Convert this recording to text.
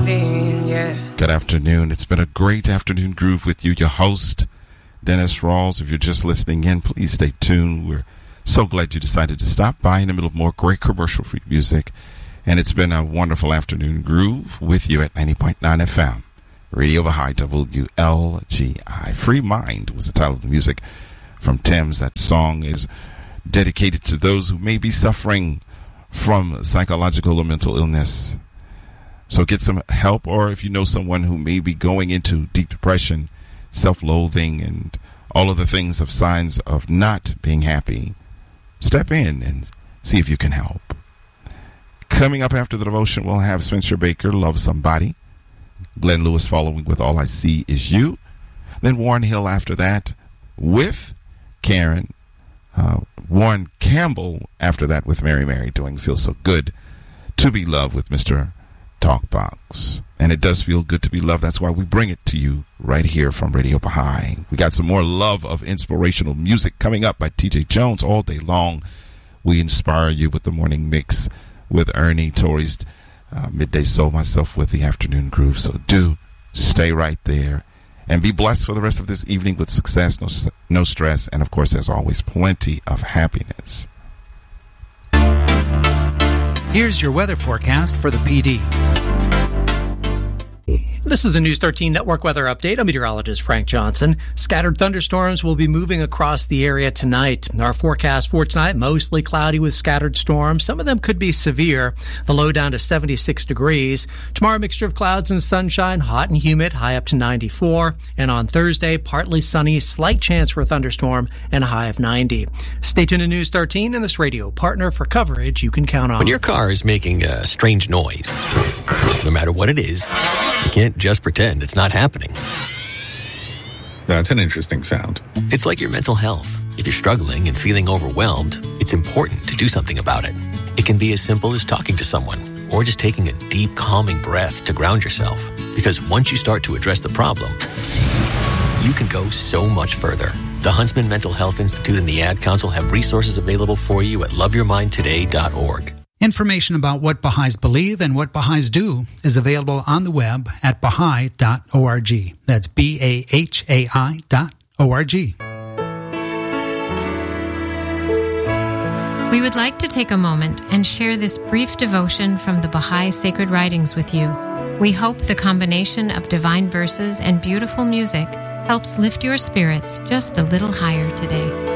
morning, yeah. Good afternoon. It's been a great afternoon groove with you, your host, Dennis Rawls. If you're just listening in, please stay tuned. We're so glad you decided to stop by in the middle of more great commercial-free music. And it's been a wonderful afternoon groove with you at 90.9 FM. Radio Baha'i WLGI. Free Mind was the title of the music from Thames. That song is dedicated to those who may be suffering from psychological or mental illness. So get some help, or if you know someone who may be going into deep depression, self-loathing, and all of the things of signs of not being happy, step in and see if you can help. Coming up after the devotion, we'll have Spencer Baker, Love Somebody. Glenn Lewis following with All I See Is You. Then Warren Hill after that with Karen. Warren Campbell after that with Mary Mary doing Feel So Good to Be Loved with Mr. Talkbox. And it does feel good to be loved. That's why we bring it to you right here from Radio Baha'i. We got some more love of inspirational music coming up by TJ Jones all day long. We inspire you with the morning mix with Ernie, Tori's Midday Soul, myself with the afternoon groove. So do stay right there and be blessed for the rest of this evening with success, no stress, and of course, as always, plenty of happiness. Here's your weather forecast for the PD. This is a News 13 Network weather update. I'm meteorologist Frank Johnson. Scattered thunderstorms will be moving across the area tonight. Our forecast for tonight, mostly cloudy with scattered storms. Some of them could be severe. The low down to 76 degrees. Tomorrow, mixture of clouds and sunshine, hot and humid, high up to 94. And on Thursday, partly sunny, slight chance for a thunderstorm, and a high of 90. Stay tuned to News 13 and this radio partner for coverage you can count on. When your car is making a strange noise, no matter what it is, you can't just pretend it's not happening. That's an interesting sound. It's like your mental health. If you're struggling and feeling overwhelmed, it's important to do something about it. It can be as simple as talking to someone or just taking a deep, calming breath to ground yourself. Because once you start to address the problem, you can go so much further. The Huntsman Mental Health Institute and the Ad Council have resources available for you at loveyourmindtoday.org. Information about what Baha'is believe and what Baha'is do is available on the web at Baha'i.org. That's BAHAI.org. We would like to take a moment and share this brief devotion from the Baha'i Sacred Writings with you. We hope the combination of divine verses and beautiful music helps lift your spirits just a little higher today.